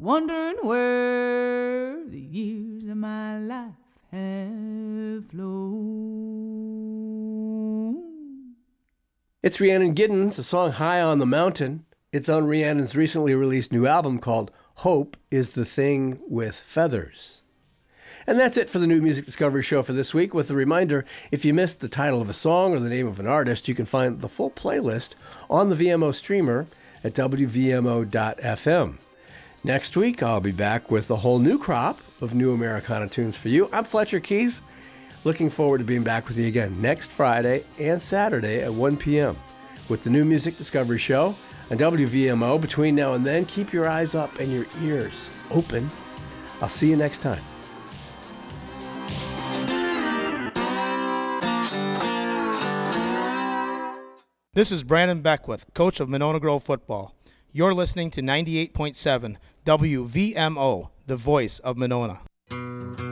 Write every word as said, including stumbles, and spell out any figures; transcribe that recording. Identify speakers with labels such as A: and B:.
A: wondering where the years of my life have flown.
B: It's Rhiannon Giddens, the song High on the Mountain. It's on Rhiannon's recently released new album called Hope is the Thing with Feathers. And that's it for the New Music Discovery Show for this week, with a reminder, if you missed the title of a song or the name of an artist, you can find the full playlist on the V M O streamer at W V M O dot F M. Next week, I'll be back with a whole new crop of new Americana tunes for you. I'm Fletcher Keys, looking forward to being back with you again next Friday and Saturday at one p.m. with the New Music Discovery Show on W V M O. Between now and then, keep your eyes up and your ears open. I'll see you next time.
C: This is Brandon Beckwith, coach of Monona Grove Football. You're listening to ninety-eight point seven W V M O, the voice of Monona.